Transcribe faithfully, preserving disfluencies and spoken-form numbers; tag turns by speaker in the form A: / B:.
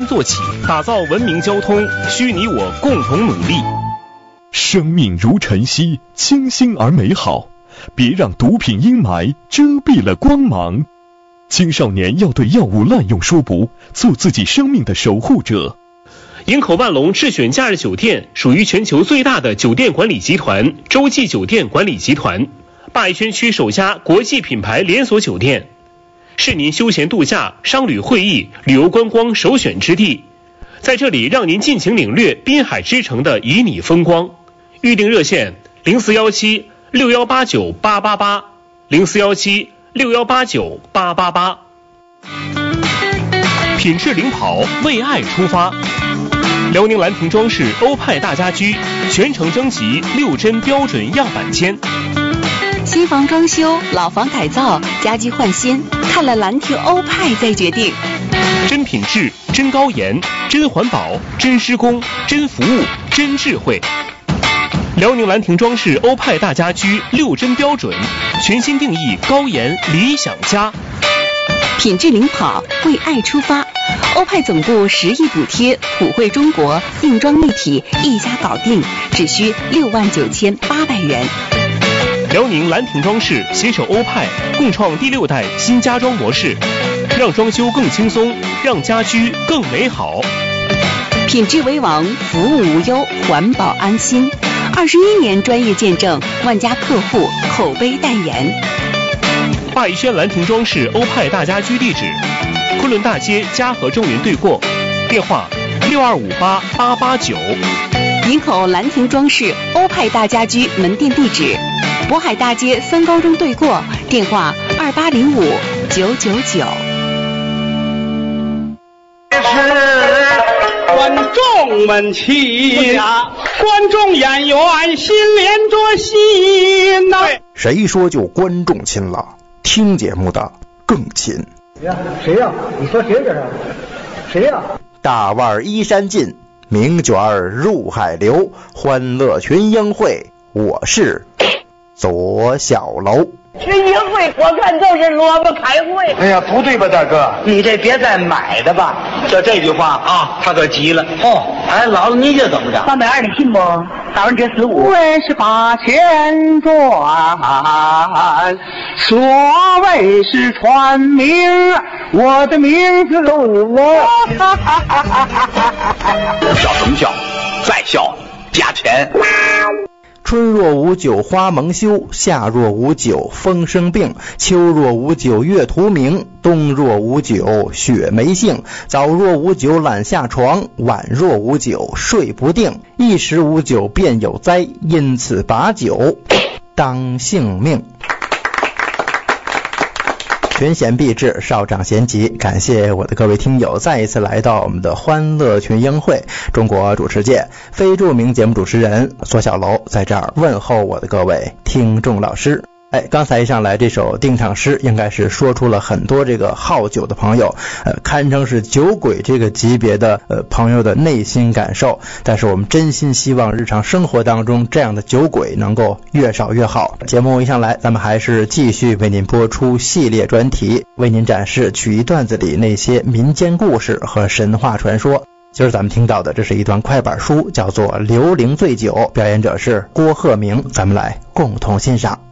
A: 做起，打造文明交通，需你我共同努力。
B: 生命如晨曦，清新而美好，别让毒品阴霾遮蔽了光芒。青少年要对药物滥用说不，做自己生命的守护者。
A: 营口万隆智选假日酒店属于全球最大的酒店管理集团洲际酒店管理集团，鲅鱼圈区首家国际品牌连锁酒店，是您休闲度假、商旅会议、旅游观光首选之地。在这里让您尽情领略滨海之城的旖旎风光。预订热线零四幺七六幺八九八八八零四幺七六幺八九八八八。品质领跑，为爱出发。辽宁兰亭装饰欧派大家居全程征集六针标准样板间。
C: 新房装修、老房改造、家居换新，看了兰亭欧派再决定。
A: 真品质、真高颜、真环保、真施工、真服务、真智慧。辽宁兰亭装饰欧派大家居六针标准，全新定义高颜理想家。
C: 品质领跑，为爱出发。欧派总部十亿补贴，普惠中国，定妆立体一家搞定，只需六万九千八百元。
A: 辽宁兰亭装饰携手欧派，共创第六代新家装模式，让装修更轻松，让家居更美好。
C: 品质为王，服务无忧，环保安心。二十一年专业见证，万家客户口碑代言。
A: 鲅鱼轩兰亭装饰欧派大家居地址：昆仑大街嘉禾中云对过，电话六二五八八八九。
C: 营口兰亭装饰欧派大家居门店地址：渤海大街三高中对过，电话二八零五九九九。
D: 观众们齐呀，观众演员心连着心呐。
E: 谁说就观众亲了？听节目的更亲。
F: 呀，谁呀？你说谁这是？谁呀？
E: 大腕依山尽，名卷入海流，欢乐群英会，我是左小楼。
G: 群英会我看就是萝卜开会。
H: 哎呀，不对吧，大哥？
G: 你这别再买的吧。
H: 这这句话啊，他可急了。
G: 哦，
H: 哎，姥姥你这怎么着？
G: 三百二，你信不？打完这十五。
D: 问是八千转，所谓是传名，我的名字我。
H: 笑什么笑？再笑加钱。
E: 春若无酒花蒙羞，夏若无酒风生病，秋若无酒月荼蘼，冬若无酒雪没性，早若无酒懒下床，晚若无酒睡不定，一时无酒便有灾，因此把酒当性命。群贤毕至，少长咸集，感谢我的各位听友再一次来到我们的欢乐群英会。中国主持界非著名节目主持人左小楼在这儿问候我的各位听众老师。哎，刚才一上来这首定场诗应该是说出了很多这个好酒的朋友呃，堪称是酒鬼这个级别的呃朋友的内心感受。但是我们真心希望日常生活当中这样的酒鬼能够越少越好。节目一上来咱们还是继续为您播出系列专题，为您展示曲艺段子里那些民间故事和神话传说。今儿咱们听到的这是一段快板书，叫做《刘伶醉酒》，表演者是郭鹤鸣，咱们来共同欣赏。